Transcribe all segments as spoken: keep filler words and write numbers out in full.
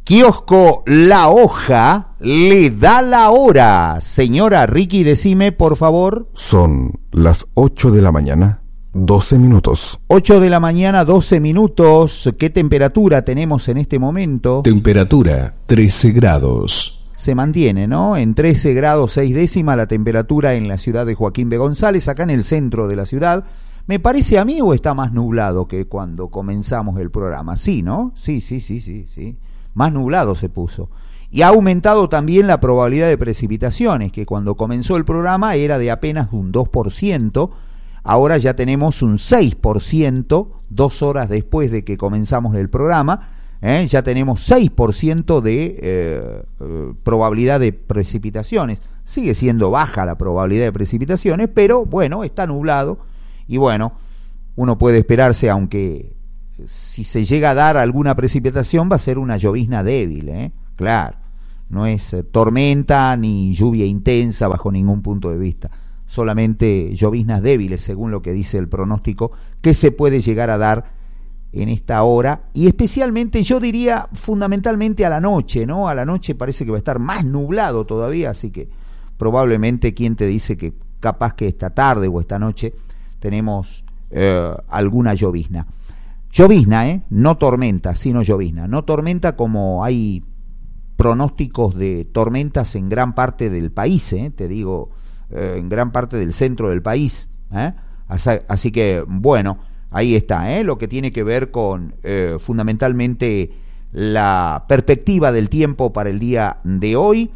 Kiosco La Hoja le da la hora. Señora Ricky, decime, por favor. Son las ocho de la mañana, doce minutos. ocho de la mañana, doce minutos. ¿Qué temperatura tenemos en este momento? Temperatura trece grados. Se mantiene, ¿no? En trece grados seis décimas la temperatura en la ciudad de Joaquín B. González, acá en el centro de la ciudad. ¿Me parece a mí o está más nublado que cuando comenzamos el programa? Sí, ¿no? Sí, sí, sí, sí, sí. Más nublado se puso. Y ha aumentado también la probabilidad de precipitaciones, que cuando comenzó el programa era de apenas un dos por ciento, ahora ya tenemos un seis por ciento, dos horas después de que comenzamos el programa, ¿eh? ya tenemos seis por ciento de eh, eh, probabilidad de precipitaciones. Sigue siendo baja la probabilidad de precipitaciones, pero bueno, está nublado, y bueno, uno puede esperarse, aunque si se llega a dar alguna precipitación va a ser una llovizna débil, ¿eh? Claro, no es eh, tormenta ni lluvia intensa bajo ningún punto de vista, solamente lloviznas débiles según lo que dice el pronóstico que se puede llegar a dar en esta hora, y especialmente yo diría fundamentalmente a la noche, ¿no? A la noche parece que va a estar más nublado todavía, así que probablemente, ¿quién te dice que capaz que esta tarde o esta noche tenemos eh, alguna llovizna? Llovizna, ¿eh? No tormenta, sino llovizna. No tormenta como hay pronósticos de tormentas en gran parte del país, ¿eh? Te digo, eh, en gran parte del centro del país, ¿eh? Así, así que, bueno, ahí está, ¿eh? Lo que tiene que ver con eh, fundamentalmente la perspectiva del tiempo para el día de hoy.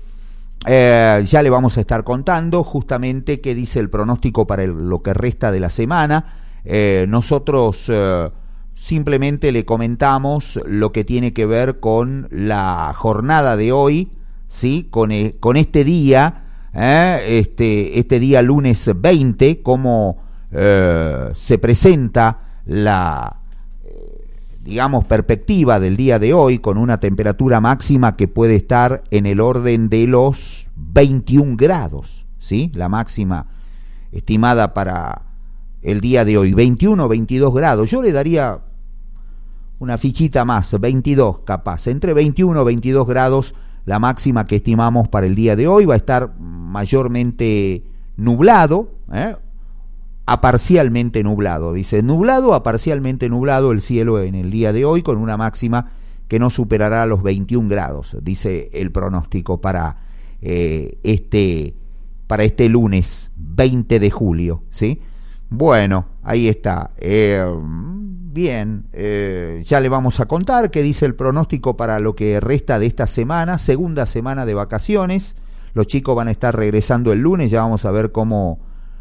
Eh, ya le vamos a estar contando justamente qué dice el pronóstico para el, lo que resta de la semana. Eh, nosotros... Eh, Simplemente le comentamos lo que tiene que ver con la jornada de hoy, ¿sí? Con, eh, con este día, ¿eh? este, este día lunes veinte, cómo eh, se presenta la, eh, digamos, perspectiva del día de hoy, con una temperatura máxima que puede estar en el orden de los veintiún grados, ¿sí? La máxima estimada para el día de hoy, veintiuno o veintidós grados. Yo le daría una fichita más, veintidós capaz, entre veintiuno o veintidós grados la máxima que estimamos para el día de hoy. Va a estar mayormente nublado, ¿eh? a parcialmente nublado, dice nublado a parcialmente nublado el cielo en el día de hoy, con una máxima que no superará los veintiún grados, dice el pronóstico para eh, este para este lunes veinte de julio, ¿sí? Bueno, ahí está. Eh, bien, eh, ya le vamos a contar qué dice el pronóstico para lo que resta de esta semana, segunda semana de vacaciones. Los chicos van a estar regresando el lunes, ya vamos a ver cómo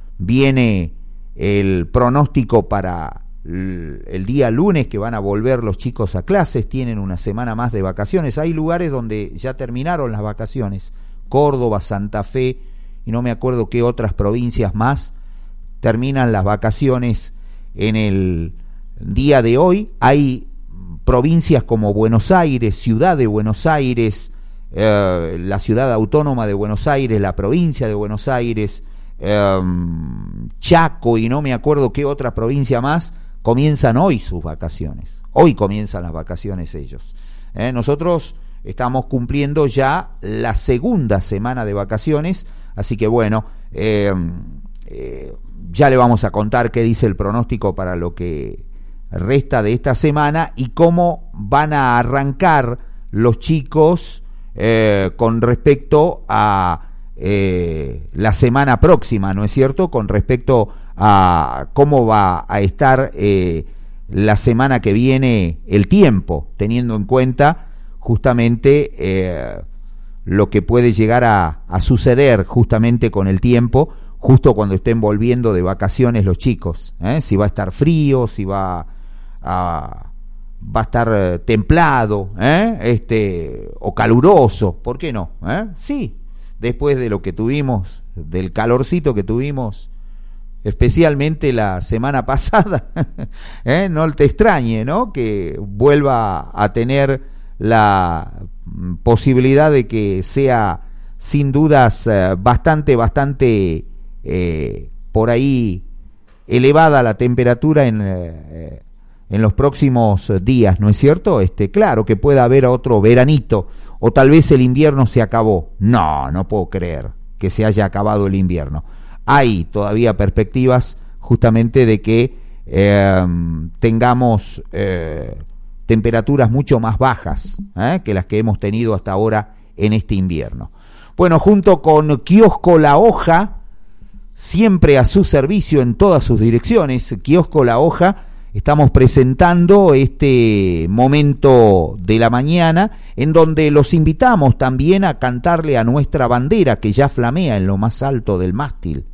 viene el pronóstico para el, el día lunes, que van a volver los chicos a clases, tienen una semana más de vacaciones. Hay lugares donde ya terminaron las vacaciones, Córdoba, Santa Fe, y no me acuerdo qué otras provincias más terminan las vacaciones en el día de hoy. Hay provincias como Buenos Aires, Ciudad de Buenos Aires, eh, la Ciudad Autónoma de Buenos Aires, la provincia de Buenos Aires, eh, Chaco, y no me acuerdo qué otra provincia más, comienzan hoy sus vacaciones. Hoy comienzan las vacaciones ellos. Eh, nosotros estamos cumpliendo ya la segunda semana de vacaciones, así que bueno, eh, eh, ya le vamos a contar qué dice el pronóstico para lo que resta de esta semana y cómo van a arrancar los chicos eh, con respecto a eh, la semana próxima, ¿no es cierto? Con respecto a cómo va a estar eh, la semana que viene el tiempo, teniendo en cuenta justamente eh, lo que puede llegar a, a suceder justamente con el tiempo, justo cuando estén volviendo de vacaciones los chicos, ¿eh? Si va a estar frío, si va a, va a estar eh, templado, ¿eh? este, o caluroso, ¿por qué no? ¿Eh? Sí, después de lo que tuvimos, del calorcito que tuvimos, especialmente la semana pasada, ¿eh? No te extrañe, ¿no? Que vuelva a tener la posibilidad de que sea, sin dudas, eh, bastante, bastante... Eh, por ahí elevada la temperatura en, eh, en los próximos días, ¿no es cierto? Este, claro que pueda haber otro veranito, o tal vez el invierno se acabó. No, no puedo creer que se haya acabado el invierno. Hay todavía perspectivas justamente de que eh, tengamos eh, temperaturas mucho más bajas ¿eh? que las que hemos tenido hasta ahora en este invierno. Bueno, junto con Kiosco La Hoja, siempre a su servicio en todas sus direcciones, Kiosco La Hoja, estamos presentando este momento de la mañana en donde los invitamos también a cantarle a nuestra bandera que ya flamea en lo más alto del mástil.